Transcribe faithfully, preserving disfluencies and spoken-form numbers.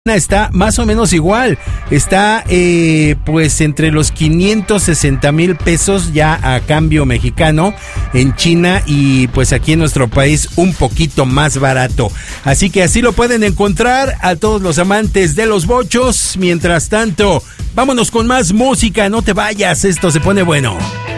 está más o menos igual, está eh, pues entre los quinientos sesenta mil pesos ya a cambio mexicano en China, y pues aquí en nuestro país un poquito más barato, así que así lo pueden encontrar a todos los amantes de los bochos. Mientras tanto, vámonos con más música, no te vayas, esto se pone bueno.